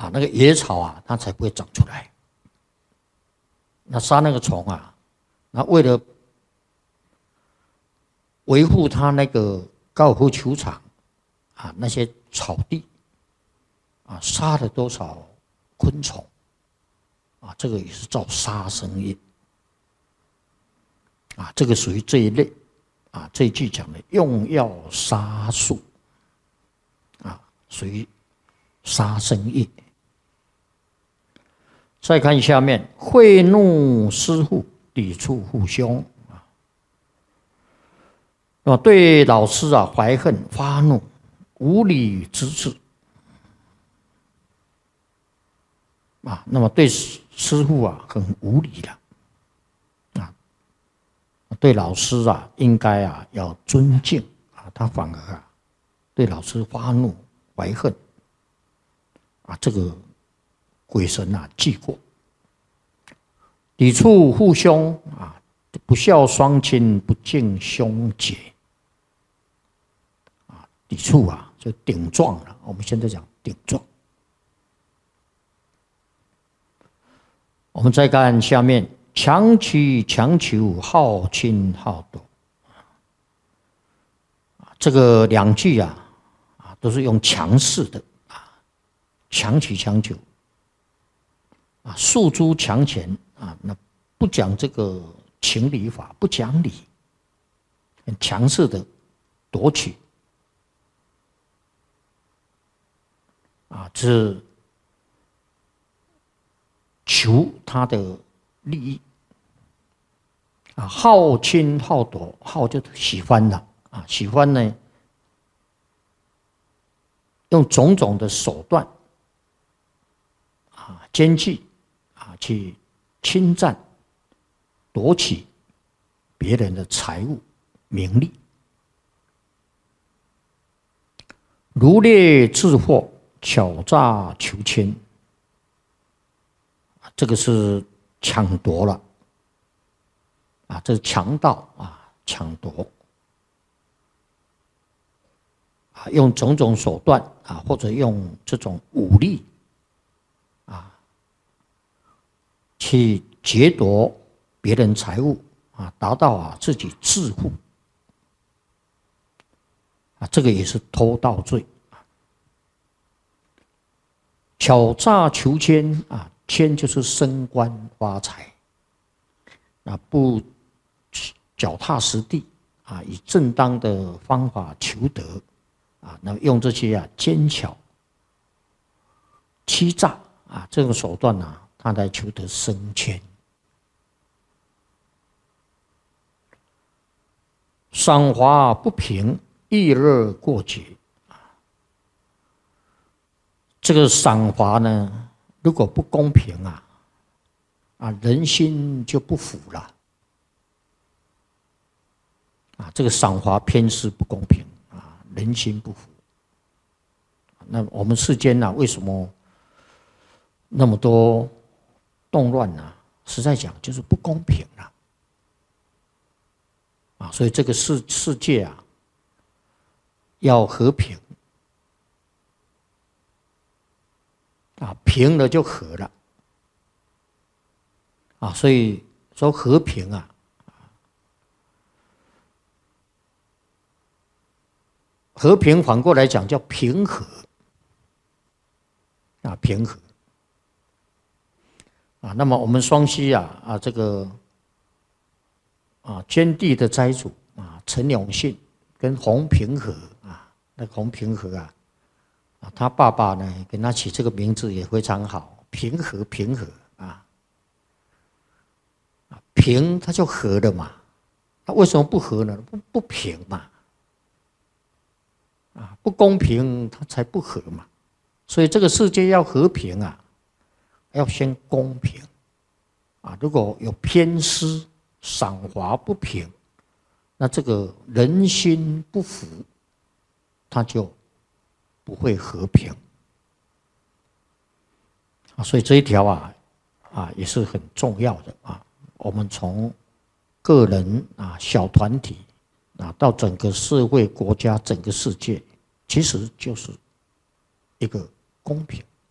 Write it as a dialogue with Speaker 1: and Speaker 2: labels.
Speaker 1: 那个野草啊，它才不会长出来。那杀那个虫啊，那为了维护它那个高尔夫球场那些草地杀了多少昆虫这个也是造杀生业这个属于这一类这一句讲的用药杀树属于杀生业。再看下面，贿怒师父，抵触父兄对老师怀恨发怒，无理之治那么对师父很无理的对老师应该要尊敬他反而对老师发怒怀恨这个鬼神记过。抵触父兄不孝双亲，不敬兄姐抵触就顶撞了。我们现在讲顶撞。我们再看下面，强取强求，好亲好夺这个两句都是用强势的强取强求诉诸强权那不讲这个情理法，不讲理，很强势的夺取是求他的利益好亲好夺，好就喜欢了喜欢呢，用种种的手段奸计去侵占夺取别人的财物名利，如猎致获，巧诈求亲这个是抢夺了这是强盗抢夺用种种手段或者用这种武力去劫夺别人财物达到自己致富这个也是偷盗罪巧诈求签签就是升官发财不脚踏实地以正当的方法求得那用这些奸巧欺诈这种手段他来求得升迁。赏罚不平，逸乐过节这个赏罚呢，如果不公平人心就不服了这个赏罚偏私不公平人心不服。那我们世间为什么那么多动乱实在讲就是不公平所以这个世界要和平平了就和了所以说和平和平反过来讲叫平和平和那么我们双溪这个捐地的斋主陈永信跟洪平和那洪平和他爸爸呢给他起这个名字也非常好，平和平和平他就和了嘛，他为什么不和呢？不平嘛不公平他才不和嘛。所以这个世界要和平要先公平如果有偏私赏罚不平，那这个人心不服，他就不会和平所以这一条也是很重要的我们从个人小团体到整个社会国家整个世界，其实就是一个公平